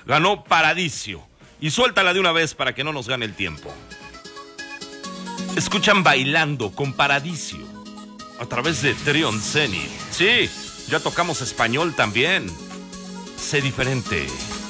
Ganó Paradiso. Y suéltala de una vez para que no nos gane el tiempo. Escuchan Bailando con Paradiso a través de Trion Zenith. Sí, ya tocamos español también. Sé diferente.